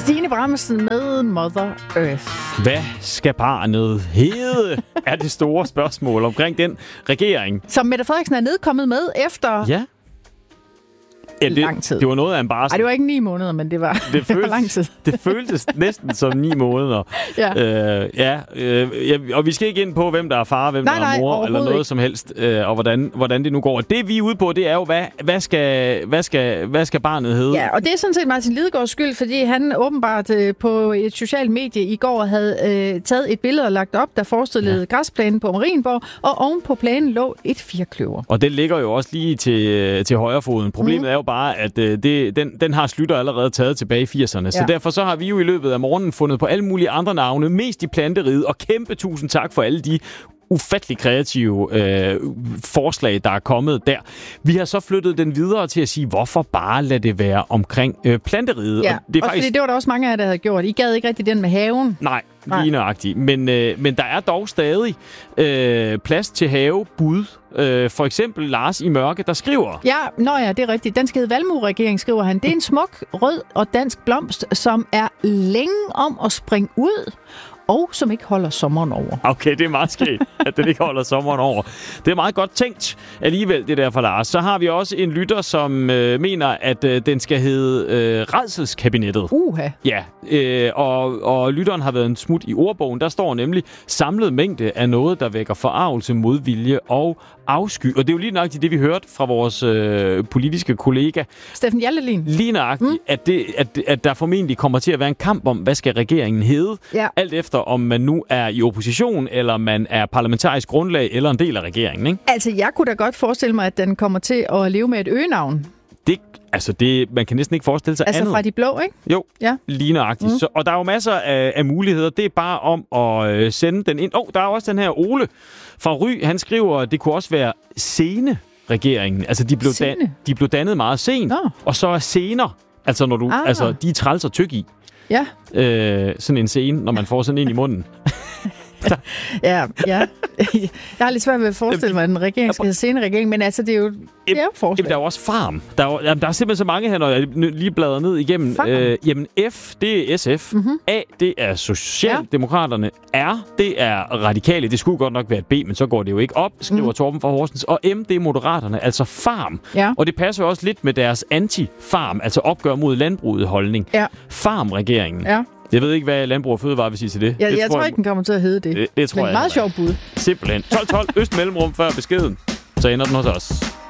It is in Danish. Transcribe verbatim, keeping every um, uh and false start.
Stine Bramsen med Mother Earth. Hvad skal barnet hedde? Er det store spørgsmål omkring den regering. Som Mette Frederiksen er nedkommet med efter... Ja. Ja, det, lang tid. Det var noget af en barsel. Nej, det var ikke ni måneder, men det var, det det føltes, lang tid. Det føltes næsten som ni måneder. Ja. Øh, ja, øh, ja, og vi skal ikke ind på, hvem der er far, hvem nej, der er mor, nej, eller noget ikke. som helst, øh, og hvordan, hvordan det nu går. Det vi er ude på, det er jo, hvad, hvad, skal, hvad, skal, hvad skal barnet hedde? Ja, og det er sådan set Martin Lidegaards skyld, fordi han åbenbart øh, på et socialt medie i går havde øh, taget et billede og lagt op, der forestillede ja. græsplænen på Marienborg, og oven på planen lå et firkløver. Og det ligger jo også lige til, til højrefoden. Problemet mm. er jo bare, at øh, det Den, den har Slytter allerede taget tilbage i firserne. Ja. Så derfor så har vi jo i løbet af morgenen fundet på alle mulige andre navne, mest i planteriget, og kæmpe tusind tak for alle de ufattelig kreative øh, forslag, der er kommet der. Vi har så flyttet den videre til at sige, hvorfor bare lade det være omkring øh, planteriget. Ja, og det er faktisk... fordi det var der også mange af jer, der havde gjort. I gad ikke rigtig den med haven. Nej, lige nøjagtigt. Men, øh, men der er dog stadig øh, plads til havebud. Øh, for eksempel Lars i Mørke, der skriver... Ja, nå ja, det er rigtigt. Den skal hedde Valmue-regering, skriver han. Det er en smuk, rød og dansk blomst, som er længe om at springe ud, og som ikke holder sommeren over. Okay, det er meget skægt, at den ikke holder sommeren over. Det er meget godt tænkt alligevel, det der for Lars. Så har vi også en lytter, som øh, mener, at øh, den skal hedde øh, Rædselskabinettet. Uha. Ja, øh, og, og lytteren har været en smut i ordbogen. Der står nemlig samlet mængde af noget, der vækker forargelse, modvilje og afsky. Og det er jo lige nøjagtigt det, vi hørte fra vores øh, politiske kollega. Steffen Hjaltelin. Lige nøjagtigt, mm. at, det, at, at der formentlig kommer til at være en kamp om, hvad skal regeringen hedde? Ja. Alt efter, om man nu er i opposition, eller man er parlamentarisk grundlag, eller en del af regeringen, ikke? Altså, jeg kunne da godt forestille mig, at den kommer til at leve med et øgenavn. Det, altså, det, man kan næsten ikke forestille sig altså andet. Altså fra de blå, ikke? Jo, ja. Lige nøjagtigt. Mm. Så, og der er jo masser af, af muligheder. Det er bare om at øh, sende den ind. Åh, oh, der er også den her Ole fra Ry. Han skriver, at det kunne også være scene-regeringen. Altså, de blev, dan- de blev dannet meget sent. Nå. Og så er scener, altså, når du, ah. altså, de er træls og tyk i. Ja. Øh, sådan en scene, når man får sådan en i munden. ja, ja. Jeg har lidt svært ved at forestille mig, at en regering skal have sceneregering, men altså, det er jo, det er jo forslag. Der er jo også farm. Der er, jo, jamen, der er simpelthen så mange her, når jeg lige bladrer ned igennem. Øh, jamen, F, det er S F. Mm-hmm. A, det er Socialdemokraterne. Ja. R, det er Radikale. Det skulle godt nok være et B, men så går det jo ikke op, skriver mm. Torben fra Horsens. Og M, det er Moderaterne, altså farm. Ja. Og det passer jo også lidt med deres anti-farm, altså opgør mod landbruget holdning. Ja. Farm-regeringen. Ja. Jeg ved ikke, hvad Landbrug og Fødevare vil sige til det. Ja, det jeg tror ikke, den kommer til at hedde det. Det, det tror men jeg. Men meget sjov bud. Simpelthen. tolv tolv Øst Mellemrum før beskeden. Så ender den hos os.